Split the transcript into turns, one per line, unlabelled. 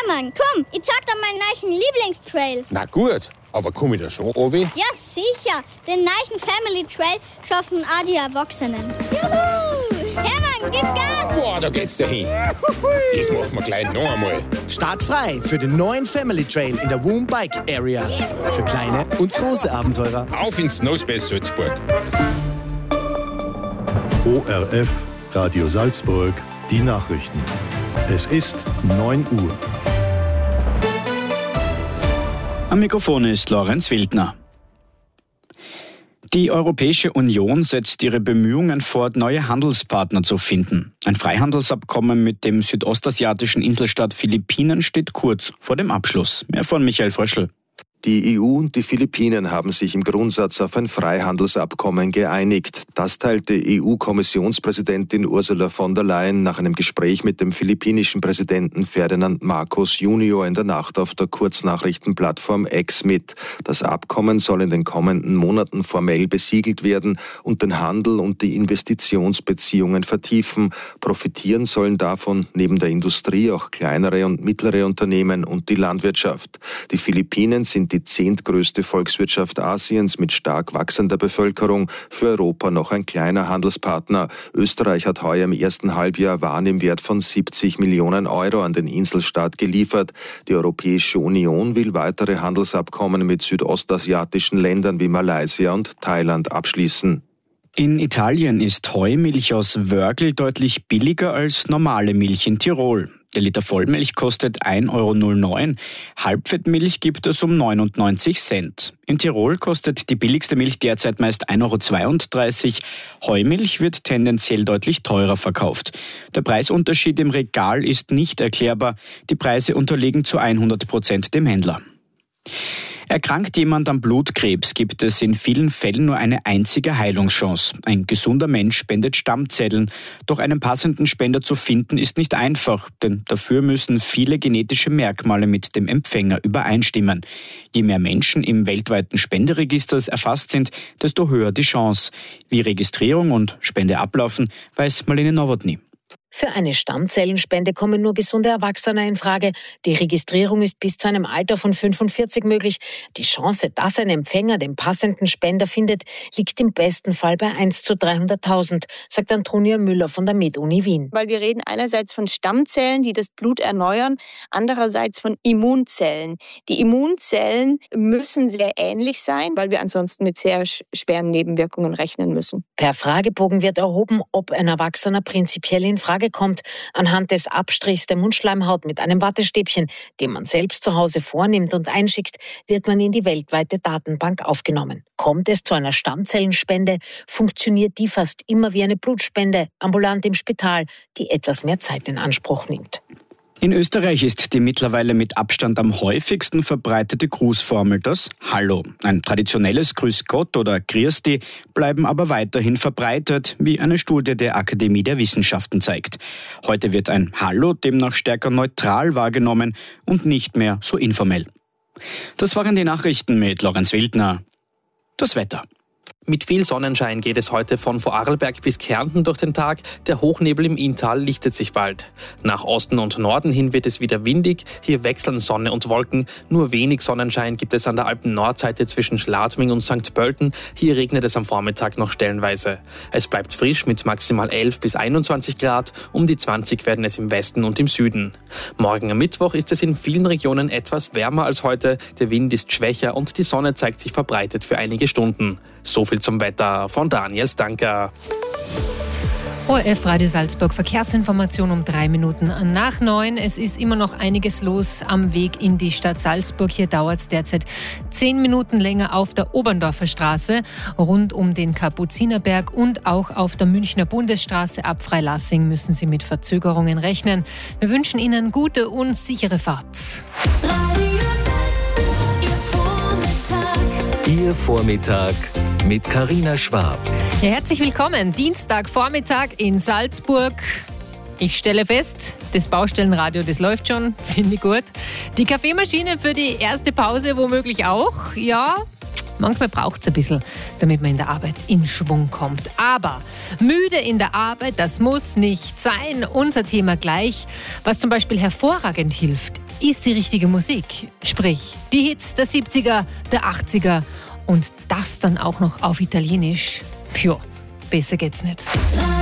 Hermann, komm, ich zeig dir meinen neuen Lieblingstrail.
Na gut, aber komm ich da schon runter?
Ja, sicher. Den neuen Family Trail schaffen auch die Erwachsenen. Juhu! Hermann, gib Gas!
Boah, da geht's dahin. Das machen wir gleich noch einmal.
Startfrei für den neuen Family Trail in der Woom Bike Area. Für kleine und große Abenteurer.
Auf ins Snowspace Salzburg.
ORF Radio Salzburg, die Nachrichten. Es ist 9 Uhr.
Am Mikrofon ist Lorenz Wildner. Die Europäische Union setzt ihre Bemühungen fort, neue Handelspartner zu finden. Ein Freihandelsabkommen mit dem südostasiatischen Inselstaat Philippinen steht kurz vor dem Abschluss. Mehr von Michael Fröschl.
Die EU und die Philippinen haben sich im Grundsatz auf ein Freihandelsabkommen geeinigt. Das teilte EU-Kommissionspräsidentin Ursula von der Leyen nach einem Gespräch mit dem philippinischen Präsidenten Ferdinand Marcos Jr. in der Nacht auf der Kurznachrichtenplattform X mit. Das Abkommen soll in den kommenden Monaten formell besiegelt werden und den Handel und die Investitionsbeziehungen vertiefen. Profitieren sollen davon neben der Industrie auch kleinere und mittlere Unternehmen und die Landwirtschaft. Die Philippinen sind die 10. größte Volkswirtschaft Asiens mit stark wachsender Bevölkerung, für Europa noch ein kleiner Handelspartner. Österreich hat heuer im ersten Halbjahr Waren im Wert von 70 Millionen Euro an den Inselstaat geliefert. Die Europäische Union will weitere Handelsabkommen mit südostasiatischen Ländern wie Malaysia und Thailand abschließen.
In Italien ist Heumilch aus Wörgl deutlich billiger als normale Milch in Tirol. Der Liter Vollmilch kostet 1,09 €, Halbfettmilch gibt es um 99 Cent. In Tirol kostet die billigste Milch derzeit meist 1,32 €. Heumilch wird tendenziell deutlich teurer verkauft. Der Preisunterschied im Regal ist nicht erklärbar. Die Preise unterliegen zu 100% dem Händler. Erkrankt jemand am Blutkrebs, gibt es in vielen Fällen nur eine einzige Heilungschance. Ein gesunder Mensch spendet Stammzellen. Doch einen passenden Spender zu finden ist nicht einfach, denn dafür müssen viele genetische Merkmale mit dem Empfänger übereinstimmen. Je mehr Menschen im weltweiten Spenderegister erfasst sind, desto höher die Chance. Wie Registrierung und Spende ablaufen, weiß Marlene Nowotny.
Für eine Stammzellenspende kommen nur gesunde Erwachsene in Frage. Die Registrierung ist bis zu einem Alter von 45 möglich. Die Chance, dass ein Empfänger den passenden Spender findet, liegt im besten Fall bei 1 zu 300.000, sagt Antonia Müller von der Med-Uni Wien.
Weil wir reden einerseits von Stammzellen, die das Blut erneuern, andererseits von Immunzellen. Die Immunzellen müssen sehr ähnlich sein, weil wir ansonsten mit sehr schweren Nebenwirkungen rechnen müssen.
Per Fragebogen wird erhoben, ob ein Erwachsener prinzipiell in Frage kommt, anhand des Abstrichs der Mundschleimhaut mit einem Wattestäbchen, den man selbst zu Hause vornimmt und einschickt, wird man in die weltweite Datenbank aufgenommen. Kommt es zu einer Stammzellenspende, funktioniert die fast immer wie eine Blutspende, ambulant im Spital, die etwas mehr Zeit in Anspruch nimmt.
In Österreich ist die mittlerweile mit Abstand am häufigsten verbreitete Grußformel das Hallo. Ein traditionelles Grüß Gott oder Grüß Di bleiben aber weiterhin verbreitet, wie eine Studie der Akademie der Wissenschaften zeigt. Heute wird ein Hallo demnach stärker neutral wahrgenommen und nicht mehr so informell. Das waren die Nachrichten mit Lorenz Wildner. Das Wetter.
Mit viel Sonnenschein geht es heute von Vorarlberg bis Kärnten durch den Tag. Der Hochnebel im Inntal lichtet sich bald. Nach Osten und Norden hin wird es wieder windig. Hier wechseln Sonne und Wolken. Nur wenig Sonnenschein gibt es an der Alpen-Nordseite zwischen Schladming und St. Pölten. Hier regnet es am Vormittag noch stellenweise. Es bleibt frisch mit maximal 11 bis 21 Grad. Um die 20 werden es im Westen und im Süden. Morgen am Mittwoch ist es in vielen Regionen etwas wärmer als heute. Der Wind ist schwächer und die Sonne zeigt sich verbreitet für einige Stunden. So viel zum Wetter von Daniel Stanker.
ORF Radio Salzburg, Verkehrsinformation um 3 Minuten nach 9. Es ist immer noch einiges los am Weg in die Stadt Salzburg. Hier dauert es derzeit 10 Minuten länger auf der Oberndorfer Straße, rund um den Kapuzinerberg und auch auf der Münchner Bundesstraße ab Freilassing müssen Sie mit Verzögerungen rechnen. Wir wünschen Ihnen gute und sichere Fahrt.
Radio Salzburg,
Ihr Vormittag mit Carina Schwab.
Ja, herzlich willkommen. Dienstagvormittag in Salzburg. Ich stelle fest, das Baustellenradio, das läuft schon, finde ich gut. Die Kaffeemaschine für die erste Pause womöglich auch. Ja, Manchmal braucht es ein bisschen, damit man in der Arbeit in Schwung kommt. Aber müde in der Arbeit, das muss nicht sein. Unser Thema gleich. Was zum Beispiel hervorragend hilft, ist die richtige Musik. Sprich, die Hits der 70er, der 80er und das dann auch noch auf Italienisch. Besser geht's nicht.